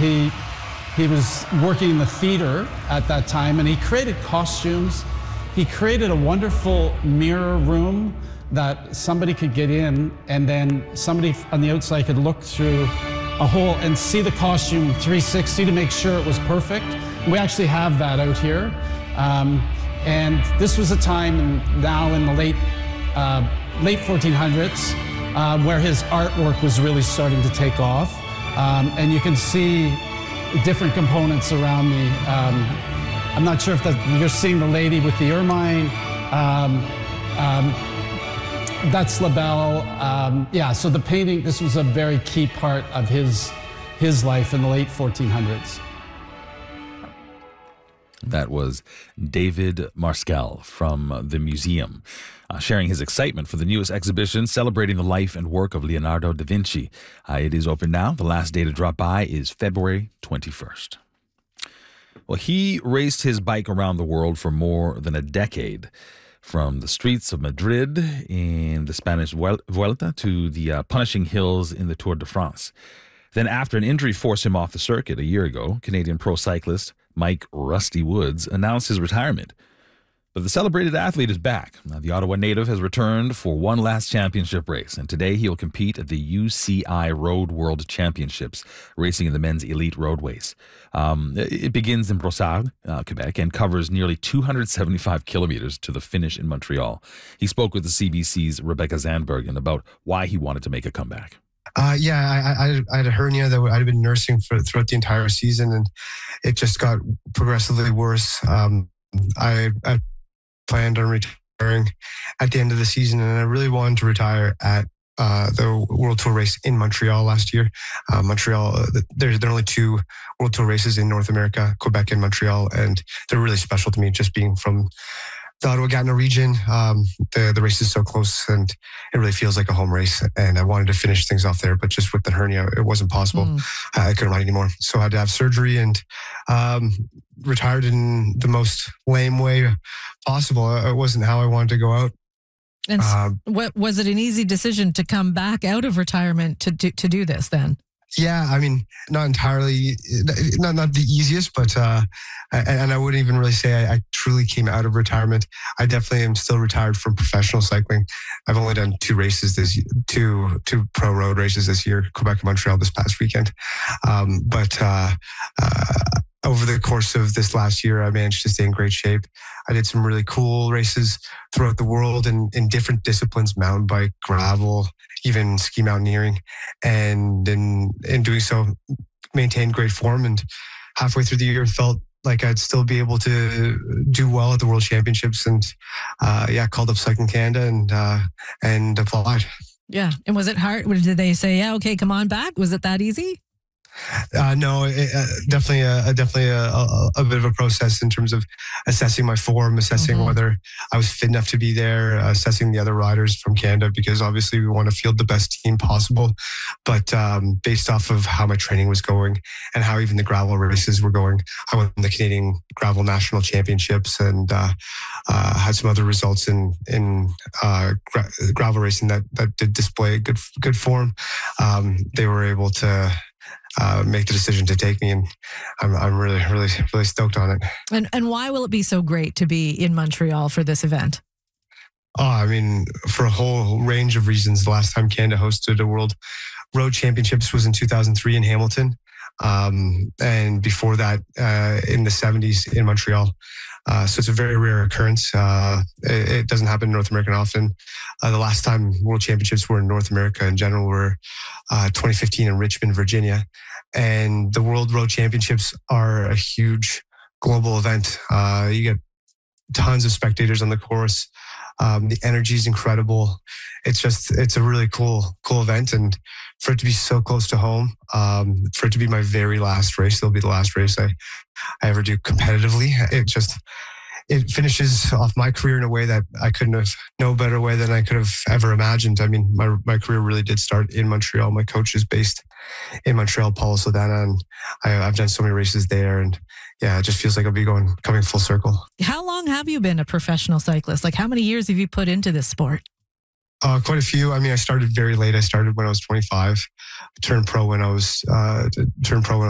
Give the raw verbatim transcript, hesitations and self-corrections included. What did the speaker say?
he he was working in the theater at that time, and he created costumes. He created a wonderful mirror room that somebody could get in, and then somebody on the outside could look through a hole and see the costume three sixty to make sure it was perfect. We actually have that out here. Um, and this was a time in, now in the late uh, late fourteen hundreds uh, where his artwork was really starting to take off. Um, and you can see different components around me. Um, I'm not sure if that, you're seeing the lady with the ermine. Um, um, That's LaBelle. Um, yeah, so the painting, this was a very key part of his, his life in the late fourteen hundreds. That was David Marskel from the museum, uh, sharing his excitement for the newest exhibition celebrating the life and work of Leonardo da Vinci. Uh, it is open now. The last day to drop by is February twenty-first. Well, he raced his bike around the world for more than a decade. From the streets of Madrid in the Spanish Vuelta to the uh, punishing hills in the Tour de France. Then after an injury forced him off the circuit a year ago, Canadian pro cyclist Mike Rusty Woods announced his retirement. But the celebrated athlete is back. Now, the Ottawa native has returned for one last championship race, and today he'll compete at the U C I Road World Championships, racing in the men's elite roadways. Um, it begins in Brossard, uh, Quebec, and covers nearly two hundred seventy-five kilometers to the finish in Montreal. He spoke with the C B C's Rebecca Zandbergen about why he wanted to make a comeback. Uh, yeah, I, I, I had a hernia that I'd been nursing for throughout the entire season, and it just got progressively worse. Um, I, I planned on retiring at the end of the season, and I really wanted to retire at uh, the World Tour race in Montreal last year. Uh, Montreal, uh, there, there are only two World Tour races in North America, Quebec and Montreal, and they're really special to me just being from the Ottawa-Gatineau region. Um, the, the race is so close, and it really feels like a home race, and I wanted to finish things off there, but just with the hernia, it wasn't possible. Mm. I couldn't ride anymore, so I had to have surgery, and um, retired in the most lame way possible. It wasn't how I wanted to go out. And um, what was it an easy decision to come back out of retirement to do, to do this then? Yeah, I mean, not entirely, not not the easiest, but uh, and I wouldn't even really say I, I truly came out of retirement. I definitely am still retired from professional cycling. I've only done two races this two two pro road races this year, Quebec and Montreal this past weekend. Um, but uh, uh, over the course of this last year, I managed to stay in great shape. I did some really cool races throughout the world in, in different disciplines, mountain bike, gravel, even ski mountaineering. And in, in doing so, maintained great form. And halfway through the year, felt like I'd still be able to do well at the World Championships. And uh, yeah, called up Cycling Canada and, uh, and applied. Yeah. And was it hard? Did they say, yeah, okay, come on back? Was it that easy? Uh, no, it, uh, definitely, a, definitely a, a, a bit of a process in terms of assessing my form, assessing mm-hmm. whether I was fit enough to be there, uh, assessing the other riders from Canada, because obviously we want to field the best team possible. But um, based off of how my training was going and how even the gravel races were going, I won the Canadian Gravel National Championships and uh, uh, had some other results in in uh, gra- gravel racing that that did display good good form. Um, they were able to Uh, make the decision to take me, and I'm I'm really really really stoked on it. And and why will it be so great to be in Montreal for this event? Oh, I mean, for a whole range of reasons. The last time Canada hosted a World Road Championships was in two thousand three in Hamilton, um, and before that uh, in the seventies in Montreal. Uh, so it's a very rare occurrence. Uh, it, it doesn't happen in North America often. Uh, the last time World Championships were in North America in general were uh, twenty fifteen in Richmond, Virginia. And the World Road Championships are a huge global event. Uh, you get tons of spectators on the course. Um, the energy is incredible. It's just, it's a really cool, cool event. And for it to be so close to home, um, for it to be my very last race, it'll be the last race I, I ever do competitively. It just, it finishes off my career in a way that I couldn't have, no better way than I could have ever imagined. I mean, my, my career really did start in Montreal. My coach is based in Montreal, Paulo Sodana, and I, I've done so many races there. And yeah, it just feels like I'll be going, coming full circle. How long have you been a professional cyclist? Like, how many years have you put into this sport? Uh, quite a few. I mean, I started very late. I started when I was twenty-five. I turned pro when I was uh, turned pro when I